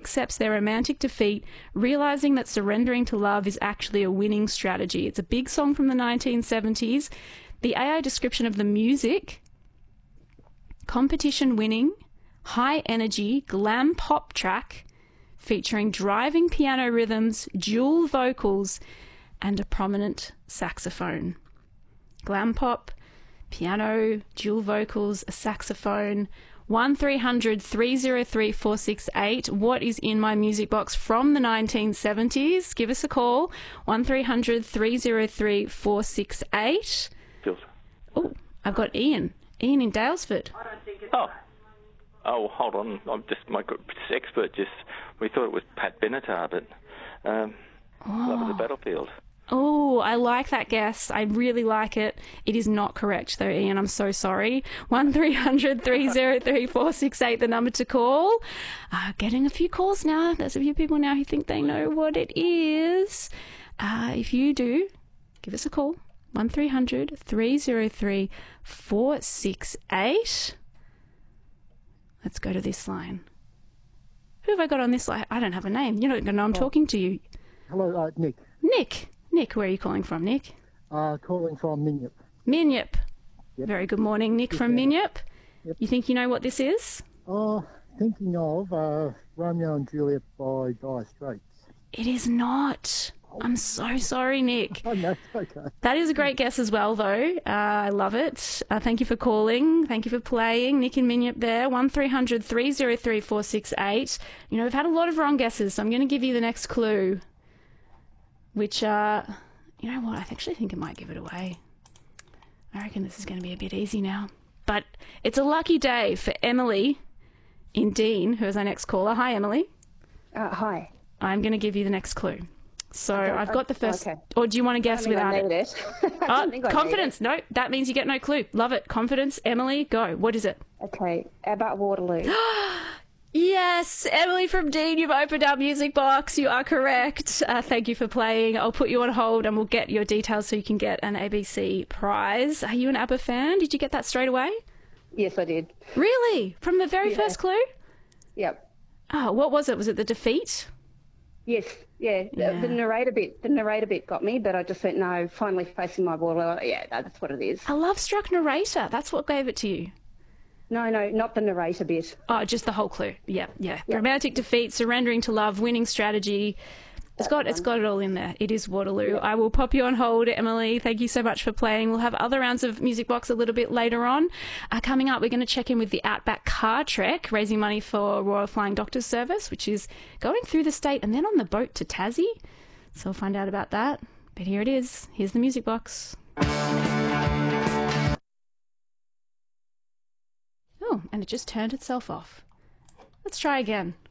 accepts their romantic defeat, realising that surrendering to love is actually a winning strategy. It's a big song from the 1970s. The AI description of the music: competition winning, high energy, glam pop track featuring driving piano rhythms, dual vocals, and a prominent saxophone. Glam pop, piano, dual vocals, a saxophone. 1300 303 468. What is in my music box from the 1970s? Give us a call. 1300 303 468. Oh, I've got Ian. Ian in Dalesford. I don't think it's Oh, hold on. I'm just my expert. We thought it was Pat Benatar, but that was a Battlefield. Oh, I like that guess. I really like it. It is not correct, though, Ian. I'm so sorry. 1300 303 468, the number to call. Getting a few calls now. There's a few people now who think they know what it is. If you do, give us a call. 1300 303 468. Let's go to this line. Who have I got on this line? I don't have a name. You're not going to know I'm talking to you. Hello, Nick. Nick, where are you calling from, Nick? Calling from Minyip. Minyip. Yep. Very good morning, Nick from Minyip. Yep. You think you know what this is? Thinking of Romeo and Juliet by Dire Straits. It is not. I'm so sorry, Nick. Oh, no, okay. That is a great guess as well, though. I love it. Thank you for calling. Thank you for playing. Nick and Minyip there. 1300 303 468. You know, we've had a lot of wrong guesses, so I'm going to give you the next clue. Which, you know what, I actually think it might give it away. I reckon this is going to be a bit easy now. But it's a lucky day for Emily in Dean, who is our next caller. Hi, Emily. Hi. I'm going to give you the next clue. So I've got the first... Okay. Or do you want to guess without it? Confidence. It. No, that means you get no clue. Love it. Confidence. Emily, go. What is it? Okay, about Waterloo. Yes, Emily from Dean, you've opened our music box. You are correct. Thank you for playing. I'll put you on hold and we'll get your details so you can get an ABC prize. Are you an ABBA fan? Did you get that straight away? Yes, I did. Really? From the very first clue? Yep. Oh, what was it? Was it the defeat? Yes, yeah. The narrator bit got me, but I just went, no, finally facing my Waterloo. Yeah, that's what it is. A love-struck narrator. That's what gave it to you. No, not the narrator bit. Oh, just the whole clue. Yeah. Romantic defeat, surrendering to love, winning strategy. It's got it all in there. It is Waterloo. Yeah. I will pop you on hold, Emily. Thank you so much for playing. We'll have other rounds of Music Box a little bit later on. Coming up, we're going to check in with the Outback Car Trek, raising money for Royal Flying Doctors Service, which is going through the state and then on the boat to Tassie. So we'll find out about that. But here it is. Here's the Music Box. Oh, and it just turned itself off. Let's try again.